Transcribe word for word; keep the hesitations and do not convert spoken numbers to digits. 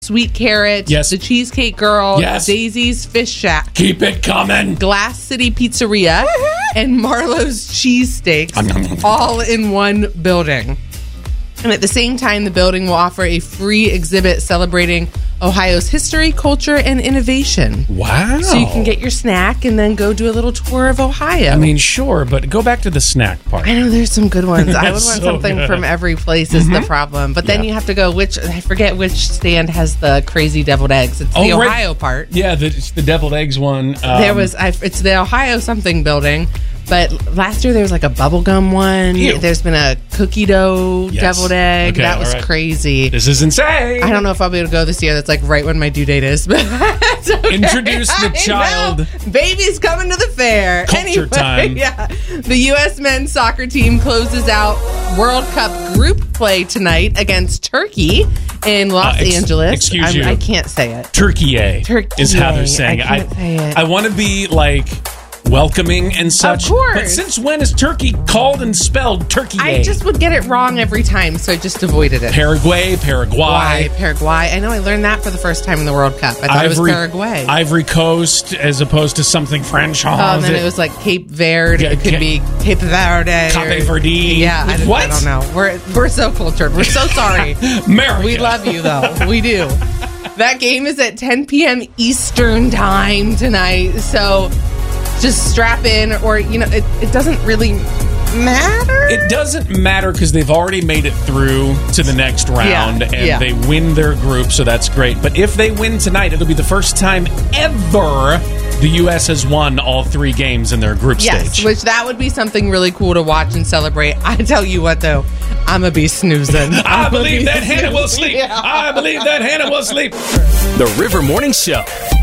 Sweet Carrot, Yes. The Cheesecake Girl, Yes. Daisy's Fish Shack, Keep it coming. Glass City Pizzeria, and Marlowe's Cheesesteaks, all in one building. And at the same time, the building will offer a free exhibit celebrating Ohio's history, culture, and innovation. Wow. So you can get your snack and then go do a little tour of Ohio. I mean, sure, but go back to the snack part. I know there's some good ones. I would want so something good. from every place is Mm-hmm. the problem. But then Yeah. you have to go, which, I forget which stand has the crazy deviled eggs. It's Oh, the right. Ohio part. Yeah, the, it's the deviled eggs one. Um, There was, I, it's the Ohio something building. But last year there was like a bubblegum one. Ew. There's been a cookie dough Yes. deviled egg. Okay, that was all right. crazy. This is insane. I don't know if I'll be able to go this year. That's like right when my due date is. But that's okay. Introduce the I child. know. Baby's coming to the fair. Culture anyway, time. Yeah. The U S men's soccer team closes out World Cup group play tonight against Turkey in Los Uh, ex- Angeles. excuse I'm- you. I can't say it. Turkey Turkey-a. is how they're saying I it. can't say it. I want to be like welcoming and such. course. But since when is Turkey called and spelled Turkey? I just would get it wrong every time, so I just avoided it. Paraguay, Paraguay, Why Paraguay? I know I learned that for the first time in the World Cup. I thought it was Paraguay. Ivory Coast, as opposed to something French. Oh, and then it was like Cape Verde. Yeah, It could Ca- be Cape Verde. or- Cape Verde. Yeah, I, don't- What? I don't know. We're we're so cultured. We're so sorry. America. We love you though. We do. That game is at ten p.m. Eastern time tonight. So just strap in, or you know, it, it doesn't really matter. It doesn't matter because they've already made it through to the next round, Yeah, and yeah. they win their group, so that's great. But if they win tonight, it'll be the first time ever the U S has won all three games in their group Yes, stage. which that would be something really cool to watch and celebrate. I tell you what, though, I'm gonna be snoozing. I I'ma believe be that Hannah will snoozing. sleep. Yeah. I believe that Hannah will sleep. The River Morning Show.